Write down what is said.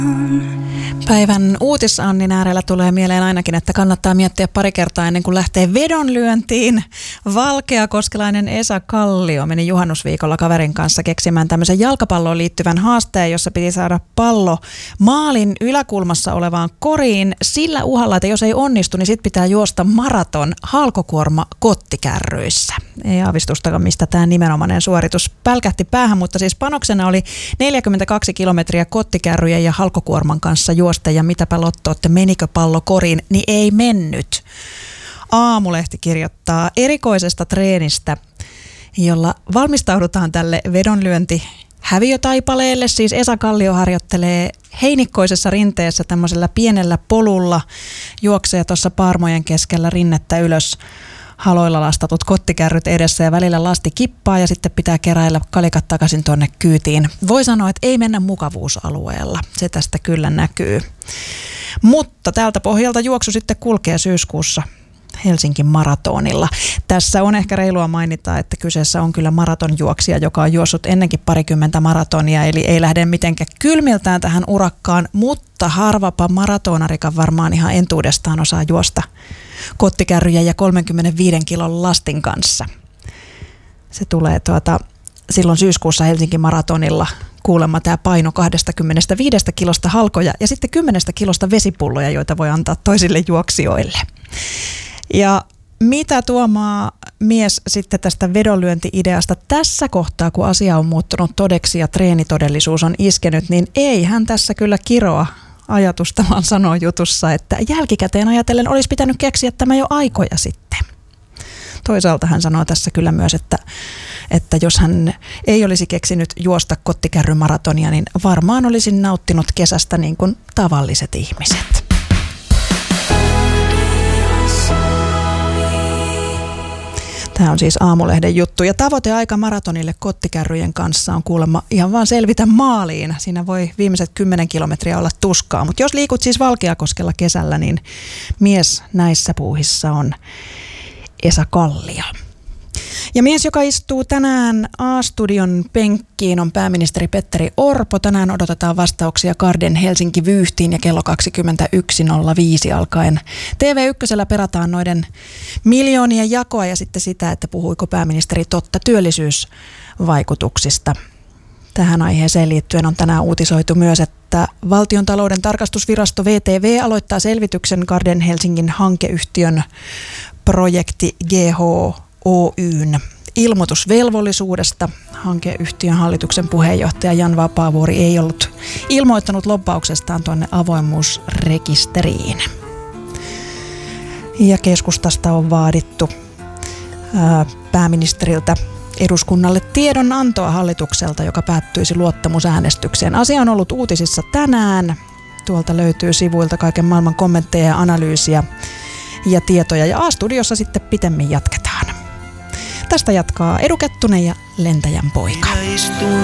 Päivän uutisannin äärellä tulee mieleen ainakin, että kannattaa miettiä pari kertaa ennen kuin lähtee vedonlyöntiin. Valkeakoskelainen Esa Kallio meni juhannusviikolla kaverin kanssa keksimään tämmöisen jalkapalloon liittyvän haasteen, jossa piti saada pallo maalin yläkulmassa olevaan koriin sillä uhalla, että jos ei onnistu, niin sit pitää juosta maraton halkokuorma kottikärryissä. Ei aavistustakaan, mistä tämä nimenomainen suoritus pälkähti päähän, mutta siis panoksena oli 42 kilometriä kottikärryjen ja halkokuorman kanssa juosta, ja mitäpä lottootte, menikö pallo koriin, niin ei mennyt. Aamulehti kirjoittaa erikoisesta treenistä, jolla valmistaudutaan tälle vedonlyöntihäviötaipaleelle. Siis Esa Kallio harjoittelee heinikkoisessa rinteessä tämmöisellä pienellä polulla, juoksee tuossa paarmojen keskellä rinnettä ylös, haloilla lastatut kottikärryt edessä ja välillä lasti kippaa ja sitten pitää keräillä kalikat takaisin tuonne kyytiin. Voi sanoa, että ei mennä mukavuusalueella. Se tästä kyllä näkyy. Mutta tältä pohjalta juoksu sitten kulkee syyskuussa Helsingin maratonilla. Tässä on ehkä reilua mainita, että kyseessä on kyllä maratonjuoksija, joka on juossut ennenkin parikymmentä maratonia, eli ei lähde mitenkään kylmiltään tähän urakkaan, mutta harvapa maratonarikan varmaan ihan entuudestaan osaa juosta kottikärryjä ja 35 kilon lastin kanssa. Se tulee silloin syyskuussa Helsingin maratonilla kuulemma tämä paino 25 kilosta halkoja ja sitten 10 kilosta vesipulloja, joita voi antaa toisille juoksijoille. Ja mitä tuomaa mies sitten tästä vedonlyönti-ideasta tässä kohtaa, kun asia on muuttunut todeksi ja treenitodellisuus on iskenyt, niin ei hän tässä kyllä kiroa ajatusta, vaan sanoo jutussa, että jälkikäteen ajatellen olisi pitänyt keksiä tämä jo aikoja sitten. Toisaalta hän sanoo tässä kyllä myös, että jos hän ei olisi keksinyt juosta kottikärrymaratonia, niin varmaan olisi nauttinut kesästä niin kuin tavalliset ihmiset. Tämä on siis Aamulehden juttu. Ja tavoiteaika maratonille kottikärryjen kanssa on kuulemma ihan vaan selvitä maaliin. Siinä voi viimeiset 10 kilometriä olla tuskaa. Mutta jos liikut siis Valkeakoskella kesällä, niin mies näissä puuhissa on Esa Kallio. Ja mies, joka istuu tänään A-studion penkkiin, on pääministeri Petteri Orpo. Tänään odotetaan vastauksia Garden Helsinki-vyyhtiin ja kello 21.05 alkaen. TV1 perataan noiden miljoonien jakoa ja sitten sitä, että puhuiko pääministeri totta työllisyysvaikutuksista. Tähän aiheeseen liittyen on tänään uutisoitu myös, että Valtiontalouden tarkastusvirasto VTV aloittaa selvityksen Garden Helsingin hankeyhtiön projekti GHOY:n ilmoitusvelvollisuudesta. Hankeyhtiön hallituksen puheenjohtaja Jan Vapaavuori ei ollut ilmoittanut lobbauksestaan tuonne avoimuusrekisteriin. Ja keskustasta on vaadittu pääministeriltä eduskunnalle tiedonantoa hallitukselta, joka päättyisi luottamusäänestykseen. Asia on ollut uutisissa tänään. Tuolta löytyy sivuilta kaiken maailman kommentteja ja analyysiä ja tietoja. Ja A-studiossa sitten pitemmin jatketaan. Tästä jatkaa Edu Kettunen ja Lentäjän poika.